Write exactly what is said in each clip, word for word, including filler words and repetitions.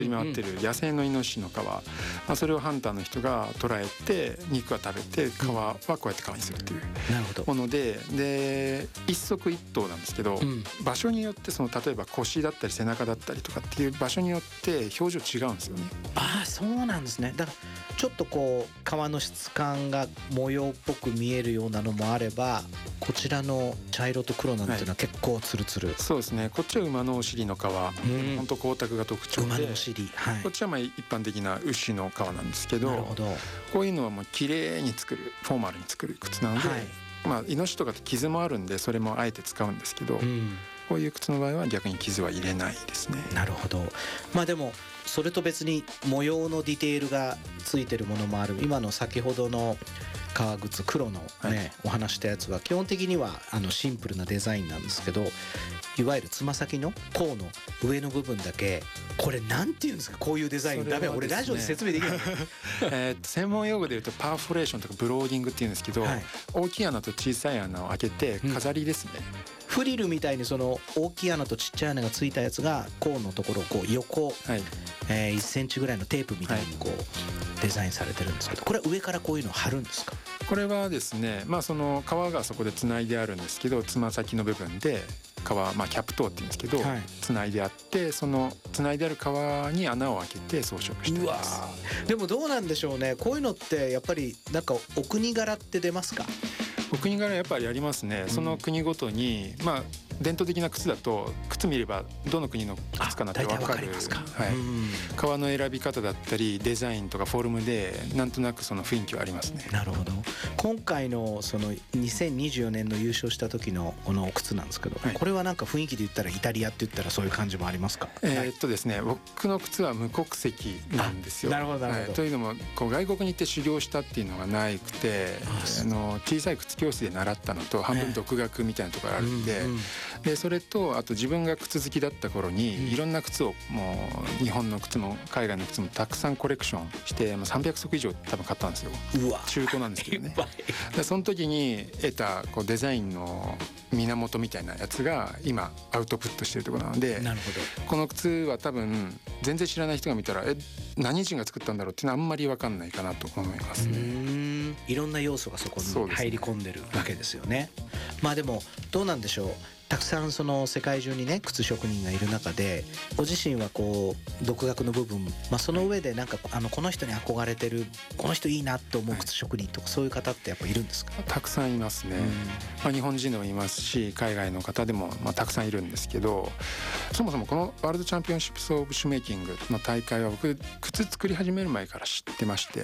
振り回ってる野生のイノシシの皮、まあ、それをハンターの人が捕らえて肉は食べて皮はこうやって皮にするっていうもので、で一足一頭なんですけど、うん、場所によってその例えば腰だったり背中だったりとかっていう場所によって表情違うんですよね。 ああ、そうなんですね。だからちょっとこう皮の質感が模様っぽく見えるようなのもあれば、こちらの茶色と黒なんていうのは結構ツルツル、はい、 そうですね。こっちは馬のお尻の皮、本当光沢が特徴で、 馬のお尻、はい、 こっちはまあ一般的な牛の皮なんですけど、 なるほど。 こういうのはもう綺麗に作るフォーマルに作る靴なので、はい、まあイノシシとかって傷もあるんでそれもあえて使うんですけど、うん、こういう靴の場合は逆に傷は入れないですね。 なるほど。まあでもそれと別に模様のディテールがついてるものもある。今の先ほどの革靴黒のね、はい、お話したやつは基本的にはあのシンプルなデザインなんですけど、いわゆるつま先の甲の上の部分だけ、これなんていうんですか、こういうデザイン。ダメ、俺ラジオで説明できないえと専門用語で言うとパーフォレーションとかブローディングっていうんですけど、はい、大きい穴と小さい穴を開けて飾りですね、うん、 フリルみたいにその大きい穴とちっちゃい穴がついたやつが甲のところをこう横、はい、えー、いっセンチぐらいのテープみたいにこう、はい、デザインされてるんですけど、これは上からこういうのを貼るんですか？ これはですね、まあその皮がそこでつないであるんですけど、つま先の部分で皮、まあキャプトーって言うんですけど、はい、つないであって、そのつないである皮に穴を開けて装飾しています。 うわ、でもどうなんでしょうね。こういうのってやっぱりなんかお国柄って出ますか？ お国柄やっぱりありますね、うん、その国ごとに、まあ伝統的な靴だと靴見ればどの国の靴かなって分かる、はい、革の選び方だったりデザインとかフォルムでなんとなくその雰囲気はありますね。 なるほど。今回のそのにせんにじゅうよねんの優勝した時のこの靴なんですけど、はい、これはなんか雰囲気で言ったらイタリアって言ったらそういう感じもありますか？ えー、っとですね僕の靴は無国籍なんですよ。 なるほどなるほど、 はい、というのもこう外国に行って修行したっていうのがなくて、あの小さい靴教室で習ったのと半分独学みたいなところあるんで、ね、うんうん、でそれとあと自分が靴好きだった頃にいろんな靴をもう日本の靴も海外の靴もたくさんコレクションしてさんびゃくそく以上多分買ったんですよ。 うわ、 中古なんですけどね。でその時に得たこうデザインの源みたいなやつが今アウトプットしてるところなので、 なるほど。 この靴は多分全然知らない人が見たらえ何人が作ったんだろうっていうのはあんまり分かんないかなと思いますね。うーん、いろんな要素がそこに入り込んでるわけですよね。まあでもどうなんでしょう。たくさんその世界中にね靴職人がいる中でご自身はこう独学の部分、まあ、その上でなんかあのこの人に憧れてるこの人いいなと思う靴職人とかそういう方ってやっぱいるんですか？ たくさんいますね、うん、まあ、日本人でもいますし海外の方でもまあたくさんいるんですけど、そもそもこのワールドチャンピオンシップスオブシュメイキングの大会は僕靴作り始める前から知ってまして、うん、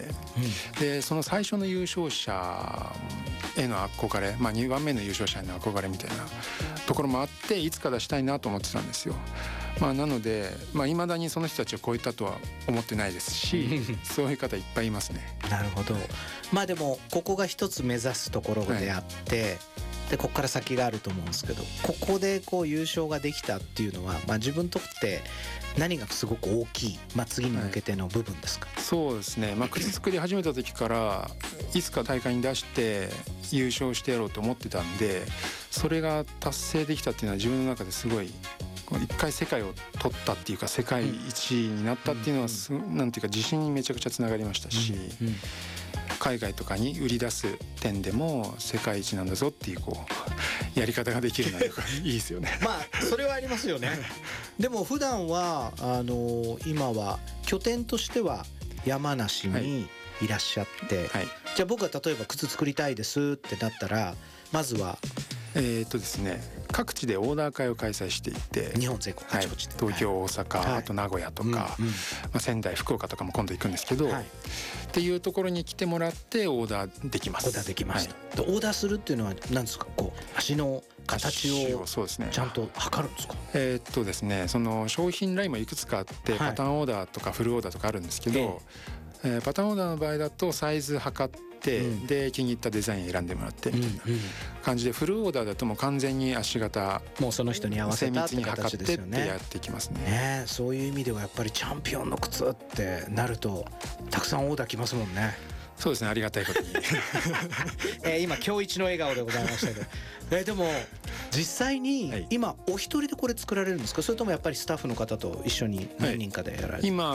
でその最初の優勝者への憧れ、まあ、にばんめの優勝者への憧れみたいなところもあっていつか出したいなと思ってたんですよ。まあ、なのでまあ、未だにその人たちを超えたとは思ってないですしそういう方いっぱいいますね。 なるほど。まあでもここが一つ目指すところであって、はい、でここから先があると思うんですけど、ここでこう優勝ができたっていうのは、まあ、自分にとって何がすごく大きい、まあ、次に向けての部分ですか？ はい、そうですね、まあ、靴作り始めた時からいつか大会に出して優勝してやろうと思ってたんで、それが達成できたっていうのは自分の中ですごい一回世界を取ったっていうか世界一になったっていうのはす、うん、なんていうか自信にめちゃくちゃつながりましたし、うんうん、海外とかに売り出す点でも世界一なんだぞっていうこうやり方ができるのがいいですよね。 まあそれはありますよね。でも普段はあの今は拠点としては山梨にいらっしゃって、はいはい、じゃあ僕は例えば靴作りたいですってなったらまずはえーっとですね各地でオーダー会を開催していて、 日本全国あちこちで、 はい、東京、大阪、はい、あと名古屋とか、うんうん、まあ、仙台、福岡とかも今度行くんですけど、はい、っていうところに来てもらってオーダーできます。 オーダーできます、はい、でオーダーするっていうのは何ですか？こう足の形をちゃんと測るんですか？ えー、っとですねその商品ラインもいくつかあって、はい、パターンオーダーとかフルオーダーとかあるんですけど、えーえー、パターンオーダーの場合だとサイズ測って、うん、で気に入ったデザイン選んでもらってみたいな感じで、うんうん、フルオーダーだともう完全に足型もうその人に合わせたって形ですよね。 精密に測ってってやっていきますね。 ね、そういう意味ではやっぱりチャンピオンの靴ってなるとたくさんオーダーきますもんね。 そうですね、ありがたいことに、 えー、今今日一の笑顔でございましたけどえー、でも実際にはい今お一人でこれ作られるんですか、それともやっぱりスタッフの方と一緒に何人かでやられてる、 今